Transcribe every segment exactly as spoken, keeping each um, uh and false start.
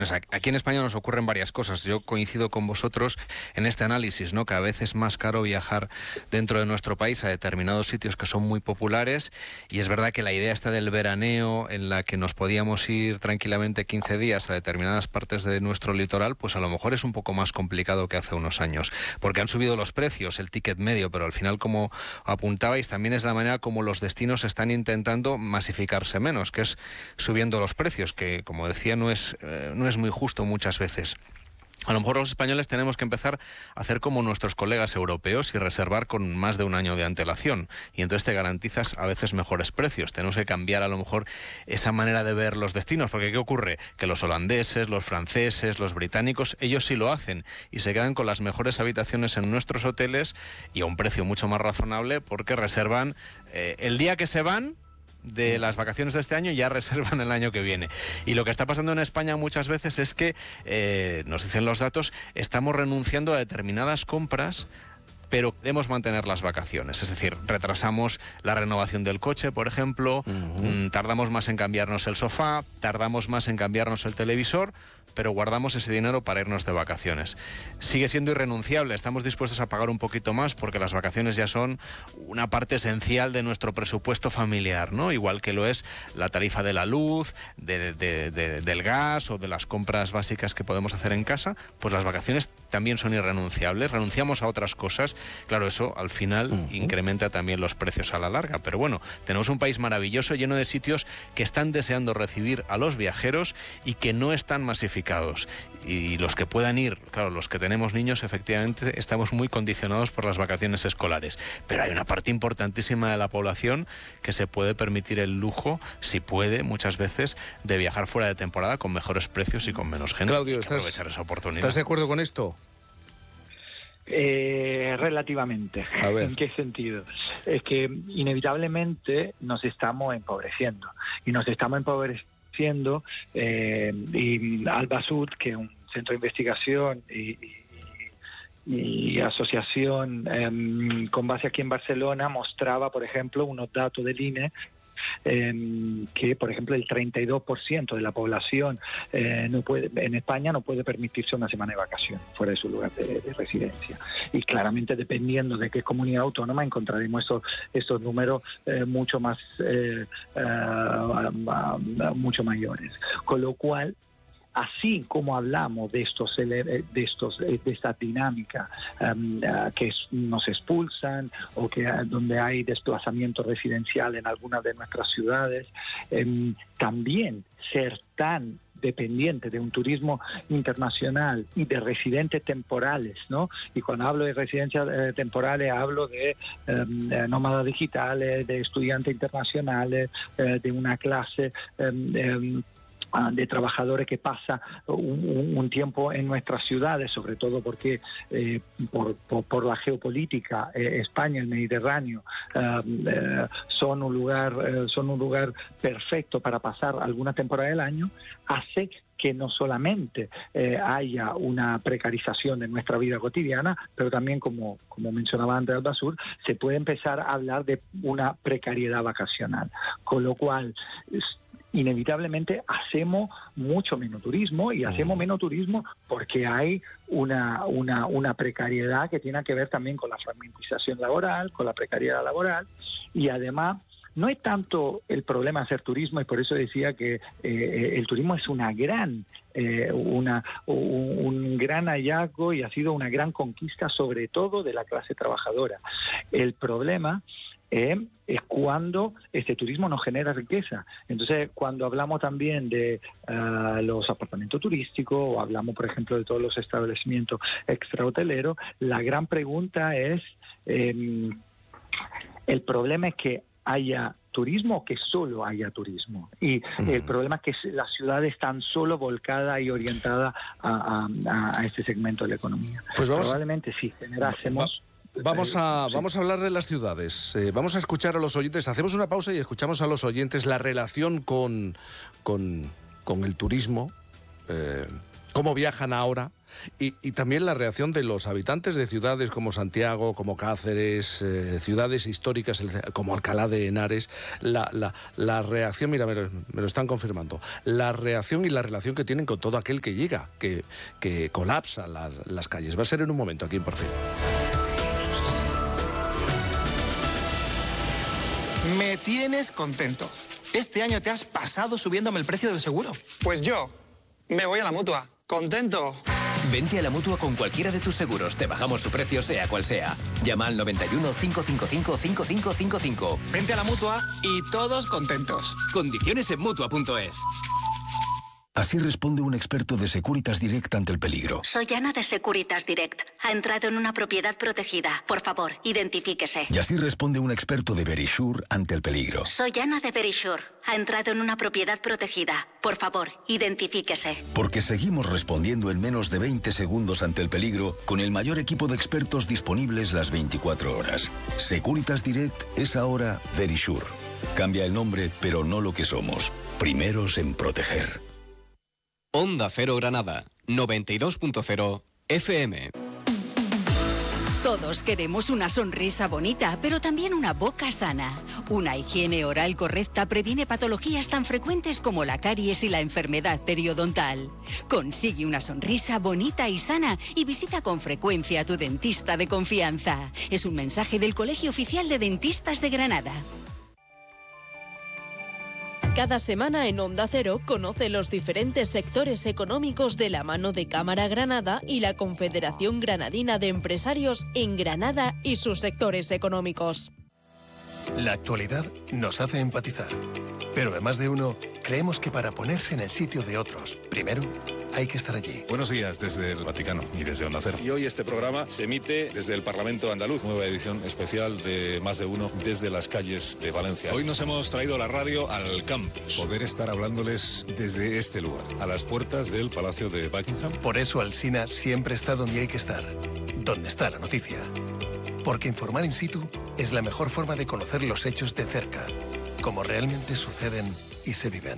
Aquí en España nos ocurren varias cosas. Yo coincido con vosotros en este análisis, ¿no? Que a veces es más caro viajar dentro de nuestro país a determinados sitios que son muy populares, y es verdad que la idea esta del veraneo, en la que nos podíamos ir tranquilamente quince días a determinadas partes de nuestro litoral, pues a lo mejor es un poco más complicado que hace unos años, porque han subido los precios, el ticket medio, pero al final, como apuntabais, también es la manera como los destinos están intentando masificarse menos, que es subiendo los precios, que, como decía, no es, eh, no es es muy justo muchas veces. A lo mejor los españoles tenemos que empezar a hacer como nuestros colegas europeos y reservar con más de un año de antelación, y entonces te garantizas a veces mejores precios. Tenemos que cambiar a lo mejor esa manera de ver los destinos, porque ¿qué ocurre? Que los holandeses, los franceses, los británicos, ellos sí lo hacen y se quedan con las mejores habitaciones en nuestros hoteles y a un precio mucho más razonable, porque reservan eh, el día que se van de las vacaciones de este año, ya reservan el año que viene. Y lo que está pasando en España muchas veces es que, eh, nos dicen los datos, estamos renunciando a determinadas compras, pero queremos mantener las vacaciones. Es decir, retrasamos la renovación del coche, por ejemplo, uh-huh. tardamos más en cambiarnos el sofá, tardamos más en cambiarnos el televisor, pero guardamos ese dinero para irnos de vacaciones. Sigue siendo irrenunciable, estamos dispuestos a pagar un poquito más porque las vacaciones ya son una parte esencial de nuestro presupuesto familiar, ¿no? Igual que lo es la tarifa de la luz, de, de, de, del gas o de las compras básicas que podemos hacer en casa, pues las vacaciones también son irrenunciables. Renunciamos a otras cosas, claro, eso al final uh-huh. incrementa también los precios a la larga, pero bueno, tenemos un país maravilloso lleno de sitios que están deseando recibir a los viajeros y que no están masificados. Y los que puedan ir, claro, los que tenemos niños, efectivamente estamos muy condicionados por las vacaciones escolares, pero hay una parte importantísima de la población que se puede permitir el lujo, si puede, muchas veces, de viajar fuera de temporada con mejores precios y con menos gente. Claudio, hay que aprovechar esa oportunidad. ¿Estás de acuerdo con esto? Eh, relativamente. ¿En qué sentido? Es que inevitablemente nos estamos empobreciendo y nos estamos empobreciendo siendo eh, y Albasud, que es un centro de investigación y, y, y asociación eh, con base aquí en Barcelona, mostraba, por ejemplo, unos datos del I N E eh, que, por ejemplo, el treinta y dos por ciento de la población eh, no puede, en España no puede permitirse una semana de vacaciones fuera de su lugar de, de residencia. Y claramente, dependiendo de qué comunidad autónoma, encontraremos esos, esos números eh, mucho más eh, uh, mucho mayores. Con lo cual, así como hablamos de estos de estos de esta dinámica um, uh, que es, nos expulsan o que uh, donde hay desplazamiento residencial en algunas de nuestras ciudades, um, también ser tan dependiente de un turismo internacional y de residentes temporales, ¿no? Y cuando hablo de residencias eh, temporales hablo de eh, nómadas digitales, de estudiantes internacionales, eh, de una clase eh, eh, de trabajadores que pasa un, un tiempo en nuestras ciudades, sobre todo porque eh, por, por, por la geopolítica eh, España, el Mediterráneo eh, eh, son un lugar eh, son un lugar perfecto para pasar alguna temporada del año, hace que no solamente eh, haya una precarización de nuestra vida cotidiana, pero también, como, como mencionaba antes Albasud, se puede empezar a hablar de una precariedad vacacional, con lo cual inevitablemente hacemos mucho menos turismo y hacemos menos turismo porque hay una, una, una precariedad que tiene que ver también con la fragmentización laboral, con la precariedad laboral, y además no es tanto el problema hacer turismo, y por eso decía que eh, el turismo es una gran eh, una un, un gran hallazgo y ha sido una gran conquista, sobre todo de la clase trabajadora. El problema Eh, es cuando este turismo no genera riqueza. Entonces, cuando hablamos también de uh, los apartamentos turísticos, o hablamos, por ejemplo, de todos los establecimientos extrahoteleros, la gran pregunta es, eh, el problema es que haya turismo o que solo haya turismo. Y uh-huh. el problema es que las ciudades están solo volcadas y orientadas a, a, a este segmento de la economía. Pues vamos, probablemente si generásemos... Vamos a, vamos a hablar de las ciudades, eh, vamos a escuchar a los oyentes, hacemos una pausa y escuchamos a los oyentes la relación con, con, con el turismo, eh, cómo viajan ahora, y, y también la reacción de los habitantes de ciudades como Santiago, como Cáceres, eh, ciudades históricas como Alcalá de Henares, la, la, la reacción, mira, me lo, me lo están confirmando, la reacción y la relación que tienen con todo aquel que llega, que, que colapsa las, las calles. Va a ser en un momento aquí en Por Fin. Me tienes contento. Este año te has pasado subiéndome el precio del seguro. Pues yo me voy a la Mutua. ¡Contento! Vente a la Mutua con cualquiera de tus seguros. Te bajamos su precio sea cual sea. Llama al noventa y uno, cinco cinco cinco, cinco cinco cinco cinco. Vente a la Mutua y todos contentos. Condiciones en Mutua punto es. Así responde un experto de Securitas Direct ante el peligro. Soy Ana de Securitas Direct. Ha entrado en una propiedad protegida. Por favor, identifíquese. Y así responde un experto de Verisure ante el peligro. Soy Ana de Verisure. Ha entrado en una propiedad protegida. Por favor, identifíquese. Porque seguimos respondiendo en menos de veinte segundos ante el peligro con el mayor equipo de expertos disponibles las veinticuatro horas. Securitas Direct es ahora Verisure. Cambia el nombre, pero no lo que somos. Primeros en proteger. Onda Cero Granada, noventa y dos punto cero F M. Todos queremos una sonrisa bonita, pero también una boca sana. Una higiene oral correcta previene patologías tan frecuentes como la caries y la enfermedad periodontal. Consigue una sonrisa bonita y sana y visita con frecuencia a tu dentista de confianza. Es un mensaje del Colegio Oficial de Dentistas de Granada. Cada semana en Onda Cero conoce los diferentes sectores económicos de la mano de Cámara Granada y la Confederación Granadina de Empresarios en Granada y sus sectores económicos. La actualidad nos hace empatizar, pero en más de uno creemos que para ponerse en el sitio de otros, primero hay que estar allí. Buenos días desde el Vaticano y desde Onda Cero. Y hoy este programa se emite desde el Parlamento Andaluz. Nueva edición especial de Más de Uno desde las calles de Valencia. Hoy nos hemos traído la radio al campus. Poder estar hablándoles desde este lugar, a las puertas del Palacio de Buckingham. Por eso Alsina siempre está donde hay que estar, donde está la noticia. Porque informar in situ es la mejor forma de conocer los hechos de cerca, como realmente suceden y se viven.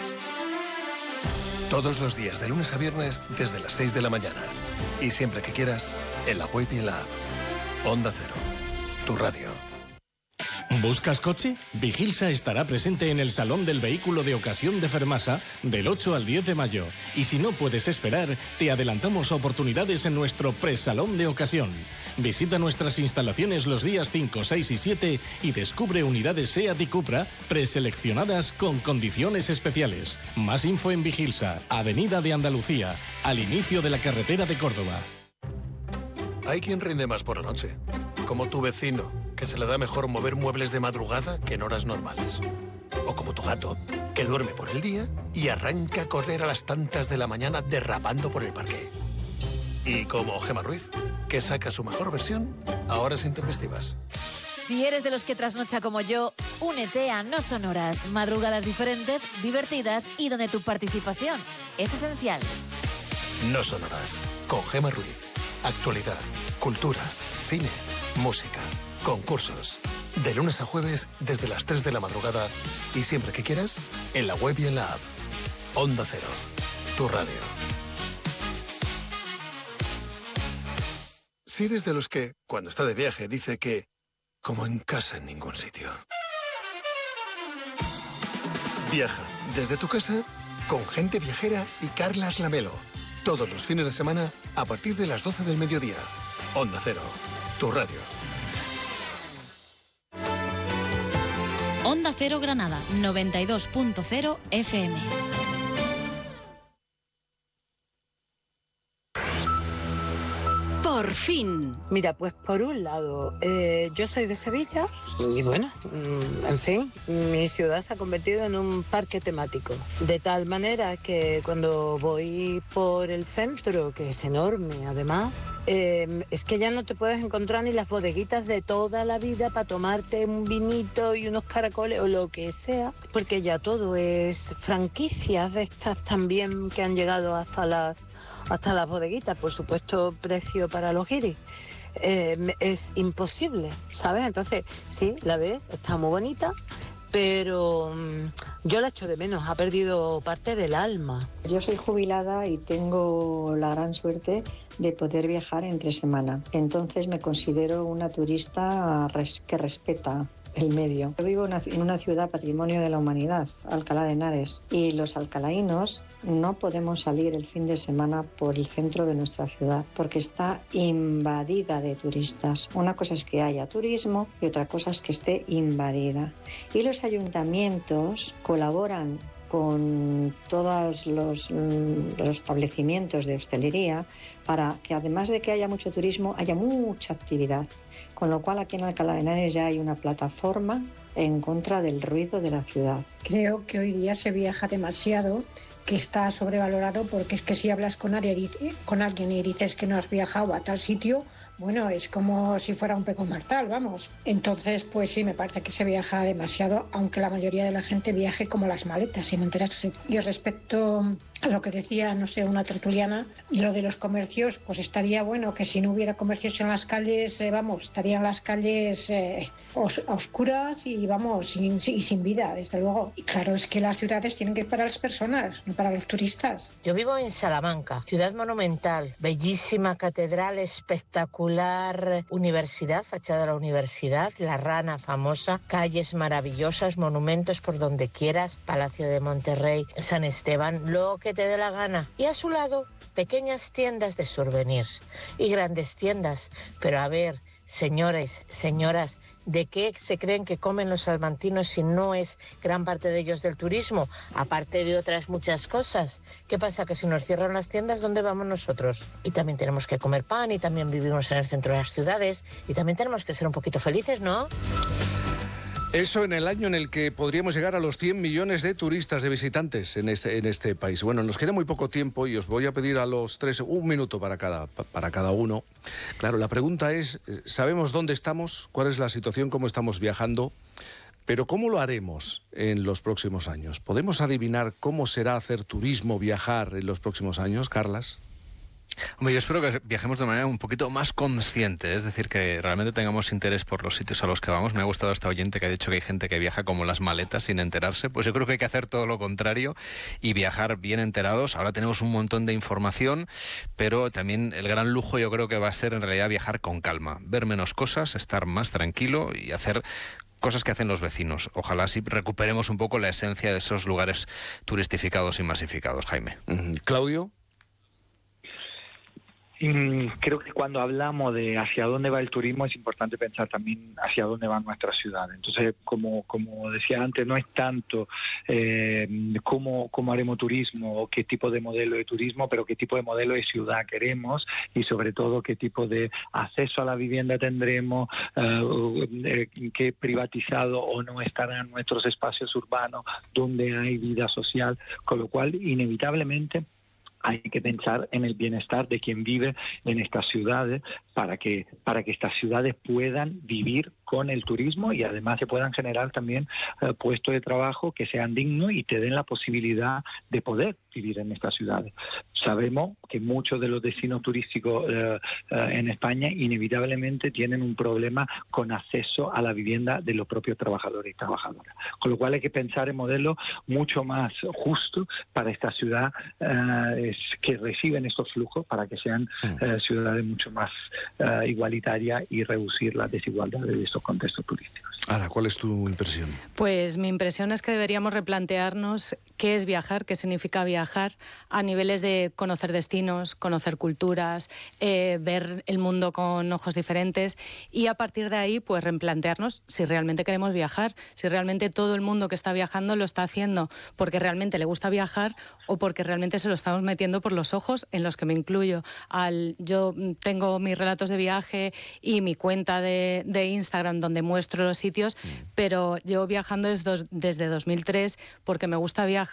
Todos los días, de lunes a viernes, desde las seis de la mañana. Y siempre que quieras, en la web y en la app. Onda Cero, tu radio. ¿Buscas coche? Vigilsa estará presente en el Salón del Vehículo de Ocasión de Fermasa del ocho al diez de mayo. Y si no puedes esperar, te adelantamos oportunidades en nuestro Presalón de Ocasión. Visita nuestras instalaciones los días cinco, seis y siete y descubre unidades SEAT y Cupra preseleccionadas con condiciones especiales. Más info en Vigilsa, Avenida de Andalucía, al inicio de la carretera de Córdoba. Hay quien rinde más por la noche, como tu vecino, que se le da mejor mover muebles de madrugada que en horas normales. O como tu gato, que duerme por el día y arranca a correr a las tantas de la mañana derrapando por el parque. Y como Gemma Ruiz, que saca su mejor versión a horas intempestivas. Si eres de los que trasnocha como yo, únete a No Son Horas, madrugadas diferentes, divertidas y donde tu participación es esencial. No Son Horas, con Gemma Ruiz. Actualidad, cultura, cine, música, concursos. De lunes a jueves desde las tres de la madrugada y siempre que quieras, en la web y en la app. Onda Cero, tu radio. Si eres de los que, cuando está de viaje, dice que como en casa en ningún sitio. Viaja desde tu casa con Gente Viajera y Carlas Lamelo. Todos los fines de semana a partir de las doce del mediodía. Onda Cero, tu radio. Onda Cero Granada, noventa y dos punto cero F M. Por fin. Mira, pues por un lado, eh, yo soy de Sevilla y bueno, en fin, mi ciudad se ha convertido en un parque temático. De tal manera que cuando voy por el centro, que es enorme además, eh, es que ya no te puedes encontrar ni las bodeguitas de toda la vida para tomarte un vinito y unos caracoles o lo que sea, porque ya todo es franquicias de estas también que han llegado hasta las, hasta las bodeguitas. Por supuesto, precio para los guiris. Eh, es imposible, ¿sabes? Entonces, sí, la ves, está muy bonita, pero mmm, yo la echo de menos, ha perdido parte del alma. Yo soy jubilada y tengo la gran suerte de poder viajar entre semana. Entonces me considero una turista res- que respeta el medio. Yo vivo en una ciudad patrimonio de la humanidad, Alcalá de Henares, y los alcalaínos no podemos salir el fin de semana por el centro de nuestra ciudad porque está invadida de turistas. Una cosa es que haya turismo y otra cosa es que esté invadida. Y los ayuntamientos colaboran con todos los, los establecimientos de hostelería para que, además de que haya mucho turismo, haya mucha actividad. Con lo cual aquí en Alcalá de Henares ya hay una plataforma en contra del ruido de la ciudad. Creo que hoy día se viaja demasiado, que está sobrevalorado, porque es que si hablas con alguien, con alguien y dices que no has viajado a tal sitio, bueno, es como si fuera un pecado mortal, vamos. Entonces, pues sí, me parece que se viaja demasiado, aunque la mayoría de la gente viaje como las maletas, sin enterarse. Y respecto a lo que decía, no sé, una tertuliana, lo de los comercios, pues estaría bueno que si no hubiera comercios en las calles, eh, vamos, estarían las calles eh, os- oscuras y, vamos, sin, sin, sin vida, desde luego. Y claro, es que las ciudades tienen que ir para las personas, no para los turistas. Yo vivo en Salamanca, ciudad monumental, bellísima catedral, espectacular universidad, fachada de la universidad, La Rana famosa, calles maravillosas, monumentos por donde quieras, Palacio de Monterrey, San Esteban, lo que te dé la gana. Y a su lado, pequeñas tiendas de souvenirs y grandes tiendas. Pero a ver, señores, señoras, ¿de qué se creen que comen los salmantinos si no es gran parte de ellos del turismo? Aparte de otras muchas cosas. ¿Qué pasa? Que si nos cierran las tiendas, ¿dónde vamos nosotros? Y también tenemos que comer pan y también vivimos en el centro de las ciudades y también tenemos que ser un poquito felices, ¿no? Eso en el año en el que podríamos llegar a los cien millones de turistas, de visitantes en este, en este país. Bueno, nos queda muy poco tiempo y os voy a pedir a los tres un minuto para cada, para cada uno. Claro, la pregunta es, ¿sabemos dónde estamos? ¿Cuál es la situación? ¿Cómo estamos viajando? Pero ¿cómo lo haremos en los próximos años? ¿Podemos adivinar cómo será hacer turismo, viajar en los próximos años, Carlas? Hombre, yo espero que viajemos de manera un poquito más consciente, es decir, que realmente tengamos interés por los sitios a los que vamos. Me ha gustado esta oyente que ha dicho que hay gente que viaja como las maletas sin enterarse. Pues yo creo que hay que hacer todo lo contrario y viajar bien enterados. Ahora tenemos un montón de información, pero también el gran lujo yo creo que va a ser en realidad viajar con calma, ver menos cosas, estar más tranquilo y hacer cosas que hacen los vecinos. Ojalá así recuperemos un poco la esencia de esos lugares turistificados y masificados, Jaime. Claudio. Creo que cuando hablamos de hacia dónde va el turismo es importante pensar también hacia dónde van nuestras ciudades. Entonces, como, como decía antes, no es tanto eh, cómo, cómo haremos turismo o qué tipo de modelo de turismo, pero qué tipo de modelo de ciudad queremos y sobre todo qué tipo de acceso a la vivienda tendremos, eh, qué privatizado o no estarán nuestros espacios urbanos, donde hay vida social, con lo cual inevitablemente hay que pensar en el bienestar de quien vive en estas ciudades para que para que estas ciudades puedan vivir con el turismo y además se puedan generar también eh, puestos de trabajo que sean dignos y te den la posibilidad de poder vivir en estas ciudades. Sabemos que muchos de los destinos turísticos eh, eh, en España inevitablemente tienen un problema con acceso a la vivienda de los propios trabajadores y trabajadoras. Con lo cual hay que pensar en modelos mucho más justos para esta ciudad eh, que reciben estos flujos para que sean eh, ciudades mucho más eh, igualitarias y reducir las desigualdades de estos contextos turísticos. Ahora, ¿cuál es tu impresión? Pues mi impresión es que deberíamos replantearnos qué es viajar, qué significa viajar a niveles de conocer destinos, conocer culturas, eh, ver el mundo con ojos diferentes y a partir de ahí pues replantearnos si realmente queremos viajar, si realmente todo el mundo que está viajando lo está haciendo porque realmente le gusta viajar o porque realmente se lo estamos metiendo por los ojos, en los que me incluyo. Al, yo tengo mis relatos de viaje y mi cuenta de, de Instagram donde muestro los sitios, pero llevo viajando desde, desde dos mil tres porque me gusta viajar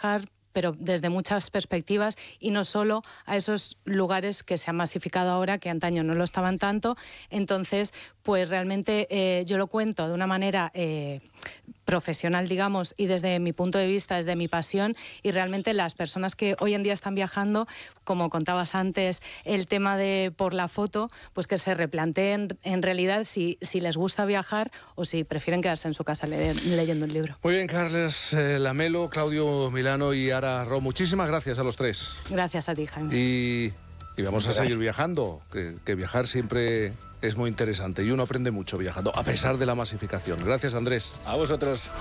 pero desde muchas perspectivas y no solo a esos lugares que se han masificado ahora, que antaño no lo estaban tanto. Entonces, pues realmente eh, yo lo cuento de una manera eh, profesional, digamos, y desde mi punto de vista, desde mi pasión, y realmente las personas que hoy en día están viajando, como contabas antes, el tema de por la foto, pues que se replanteen en realidad si, si les gusta viajar o si prefieren quedarse en su casa leer, leyendo un libro. Muy bien, Carles eh, Lamelo, Claudio Milano y Ara Ro, muchísimas gracias a los tres. Gracias a ti, Jaime. Y, y vamos a seguir viajando, que, que viajar siempre es muy interesante y uno aprende mucho viajando, a pesar de la masificación. Gracias, Andrés. A vosotros.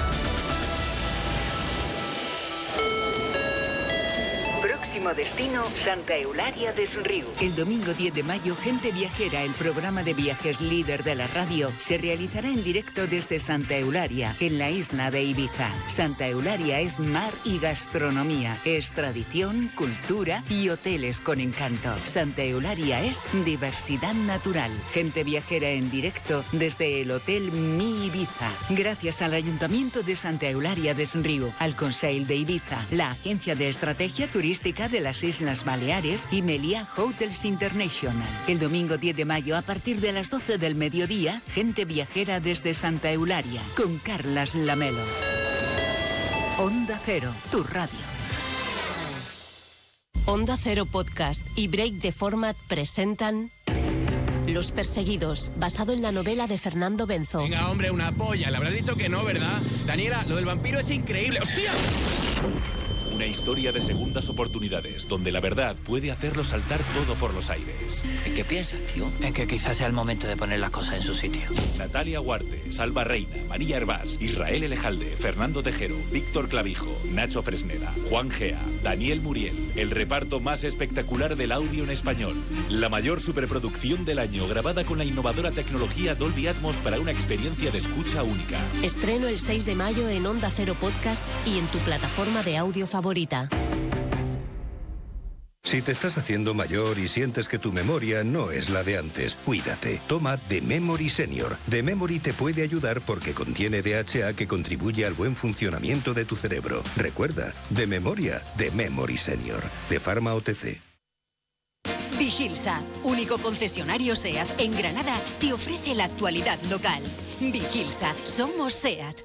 Próximo destino, Santa Eulalia des Riu. El domingo diez de mayo, Gente Viajera, el programa de viajes líder de la radio, se realizará en directo desde Santa Eulalia, en la isla de Ibiza. Santa Eulalia es mar y gastronomía, es tradición, cultura y hoteles con encanto. Santa Eulalia es diversidad natural. Gente Viajera en directo desde el Hotel Mi Ibiza. Gracias al Ayuntamiento de Santa Eulalia des Riu, al Consell de Ibiza, la Agencia de Estrategia Turística de las Islas Baleares y Meliá Hotels International. El domingo diez de mayo, a partir de las doce del mediodía, Gente Viajera desde Santa Eulalia, con Carlas Lamelo. Onda Cero, tu radio. Onda Cero Podcast y Break the Format presentan Los Perseguidos, basado en la novela de Fernando Benzo. Venga, hombre, una polla. Le habrás dicho que no, ¿verdad? Daniela, lo del vampiro es increíble. ¡Hostia! Una historia de segundas oportunidades, donde la verdad puede hacerlo saltar todo por los aires. ¿En qué piensas, tío? En que quizás sea el momento de poner las cosas en su sitio. Natalia Huarte, Salva Reina, María Hervás, Israel Elejalde, Fernando Tejero, Víctor Clavijo, Nacho Fresneda, Juan Gea, Daniel Muriel. El reparto más espectacular del audio en español. La mayor superproducción del año, grabada con la innovadora tecnología Dolby Atmos para una experiencia de escucha única. Estreno el seis de mayo en Onda Cero Podcast y en tu plataforma de audio favorita. Si te estás haciendo mayor y sientes que tu memoria no es la de antes, cuídate. Toma The Memory Senior. The Memory te puede ayudar porque contiene D H A que contribuye al buen funcionamiento de tu cerebro. Recuerda, de memoria, The Memory Senior. De Pharma O T C. Vigilsa, único concesionario SEAT en Granada, te ofrece la actualidad local. Vigilsa, somos SEAT.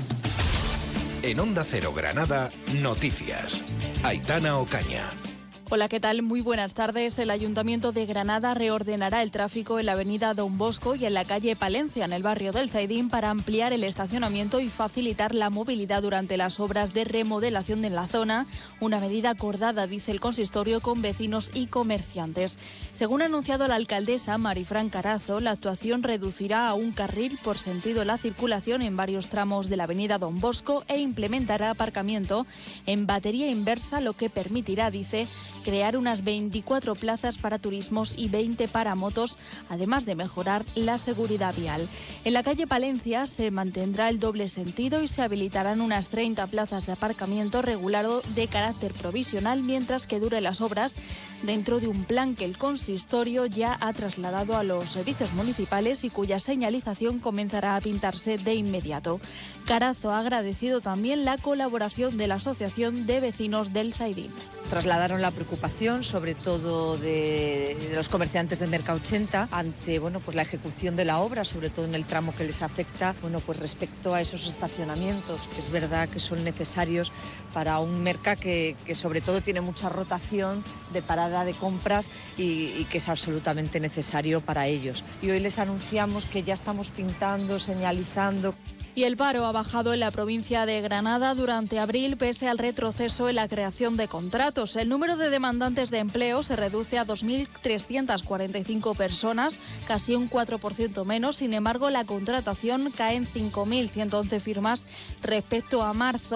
En Onda Cero Granada, noticias. Aitana Ocaña. Hola, ¿qué tal? Muy buenas tardes. El Ayuntamiento de Granada reordenará el tráfico en la avenida Don Bosco y en la calle Palencia, en el barrio del Zaidín, para ampliar el estacionamiento y facilitar la movilidad durante las obras de remodelación de la zona, una medida acordada, dice el consistorio, con vecinos y comerciantes. Según ha anunciado la alcaldesa Marifran Carazo, la actuación reducirá a un carril por sentido la circulación en varios tramos de la avenida Don Bosco e implementará aparcamiento en batería inversa, lo que permitirá, dice, crear unas veinticuatro plazas para turismos y veinte para motos, además de mejorar la seguridad vial. En la calle Palencia se mantendrá el doble sentido y se habilitarán unas treinta plazas de aparcamiento regulado de carácter provisional mientras que duren las obras, dentro de un plan que el consistorio ya ha trasladado a los servicios municipales y cuya señalización comenzará a pintarse de inmediato. Carazo ha agradecido también la colaboración de la Asociación de Vecinos del Zaidín. Trasladaron la preocupación, sobre todo de, de los comerciantes del Mercado ochenta, ante bueno, pues la ejecución de la obra, sobre todo en el tramo que les afecta, bueno, pues respecto a esos estacionamientos, que es verdad que son necesarios para un mercado que, que sobre todo tiene mucha rotación de parada de compras y, y que es absolutamente necesario para ellos. Y hoy les anunciamos que ya estamos pintando, señalizando. Y el paro ha bajado en la provincia de Granada durante abril pese al retroceso en la creación de contratos. El número de demandantes de empleo se reduce a dos mil trescientas cuarenta y cinco personas, casi un cuatro por ciento menos. Sin embargo, la contratación cae en cinco mil ciento once firmas respecto a marzo.